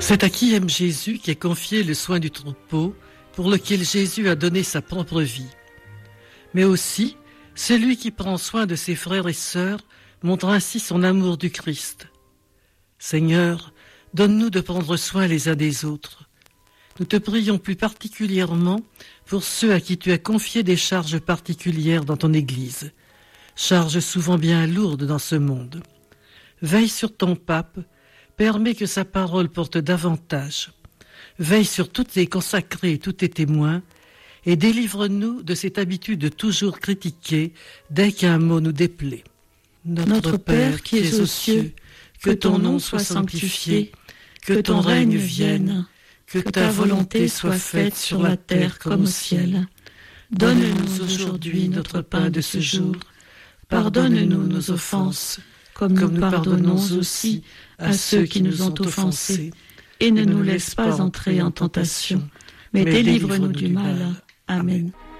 C'est à qui aime Jésus qu'est confié le soin du troupeau, pour lequel Jésus a donné sa propre vie. Mais aussi, celui qui prend soin de ses frères et sœurs montre ainsi son amour du Christ. Seigneur, donne-nous de prendre soin les uns des autres. Nous te prions plus particulièrement pour ceux à qui tu as confié des charges particulières dans ton Église, charges souvent bien lourdes dans ce monde. Veille sur ton pape, permets que sa parole porte davantage. Veille sur toutes les consacrés et tous tes témoins, et délivre-nous de cette habitude toujours critiquée dès qu'un mot nous déplaît. Notre Père qui es aux cieux, que ton nom soit sanctifié, que ton règne vienne, que ta volonté soit faite sur la terre comme au ciel. Donne-nous aujourd'hui notre pain de ce jour. Pardonne-nous nos offenses, comme nous pardonnons aussi à ceux qui nous ont offensés. Et ne nous laisse pas entrer en tentation, mais délivre-nous du mal. Amen.